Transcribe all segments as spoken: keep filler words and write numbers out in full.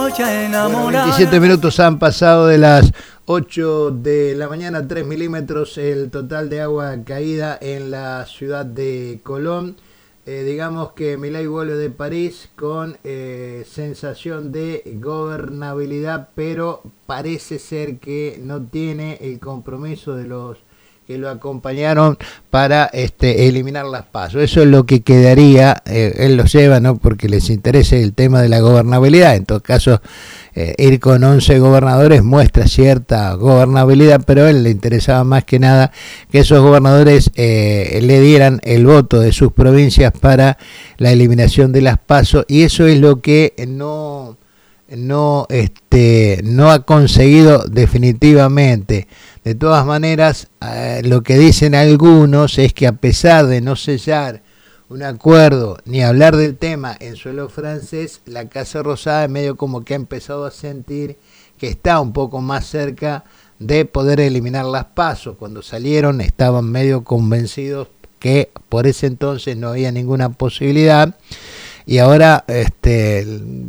Bueno, veintisiete minutos han pasado de las ocho de la mañana, tres milímetros el total de agua caída en la ciudad de Colón. Eh, digamos que Milei vuelve de París con eh, sensación de gobernabilidad, pero parece ser que no tiene el compromiso de los que lo acompañaron para este, eliminar las PASO. Eso es lo que quedaría, eh, él lo lleva, ¿no? Porque les interesa el tema de la gobernabilidad. En todo caso, eh, ir con once gobernadores muestra cierta gobernabilidad, pero a él le interesaba más que nada que esos gobernadores eh, le dieran el voto de sus provincias para la eliminación de las PASO, y eso es lo que no... no este no ha conseguido definitivamente. De todas maneras, eh, lo que dicen algunos es que a pesar de no sellar un acuerdo ni hablar del tema en suelo francés, la Casa Rosada medio como que ha empezado a sentir que está un poco más cerca de poder eliminar las PASO. Cuando salieron estaban medio convencidos que por ese entonces no había ninguna posibilidad, y ahora este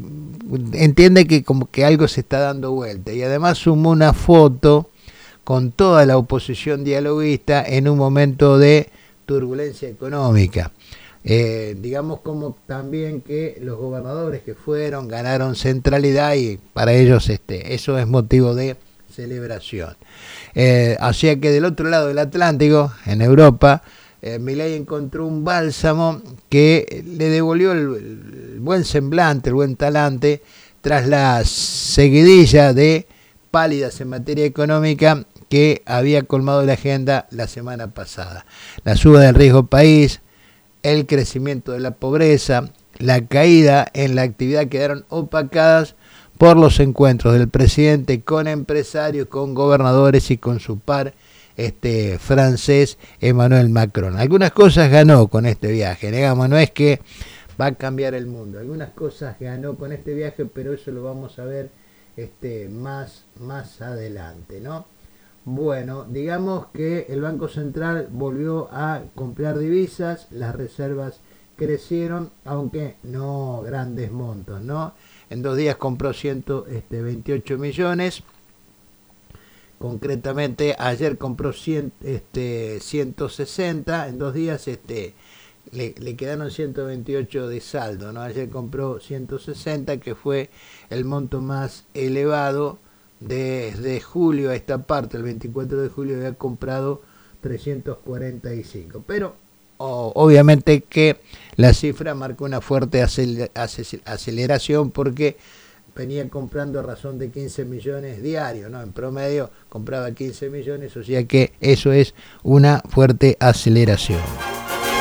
entiende que como que algo se está dando vuelta, y además sumó una foto con toda la oposición dialoguista en un momento de turbulencia económica. Eh, digamos como también que los gobernadores que fueron ganaron centralidad, y para ellos este eso es motivo de celebración. Eh, así que del otro lado del Atlántico, en Europa, Eh, Milei encontró un bálsamo que le devolvió el, el buen semblante, el buen talante, tras la seguidilla de pálidas en materia económica que había colmado la agenda la semana pasada. La suba del riesgo país, el crecimiento de la pobreza, la caída en la actividad quedaron opacadas por los encuentros del presidente con empresarios, con gobernadores y con su par este francés Emmanuel Macron. Algunas cosas ganó con este viaje, digamos, no es que va a cambiar el mundo, algunas cosas ganó con este viaje, pero eso lo vamos a ver este más más adelante, ¿no? Bueno, digamos que el Banco Central volvió a comprar divisas, las reservas crecieron, aunque no grandes montos, ¿no? En dos días compró ciento veintiocho millones. Concretamente, ayer compró cien, este, ciento sesenta, en dos días este, le, le quedaron ciento veintiocho de saldo, ¿no? Ayer compró ciento sesenta, que fue el monto más elevado desde julio a esta parte. El veinticuatro de julio había comprado trescientos cuarenta y cinco, pero oh, obviamente que la cifra marcó una fuerte aceleración porque venía comprando a razón de quince millones diarios, ¿no? En promedio compraba quince millones, o sea que eso es una fuerte aceleración.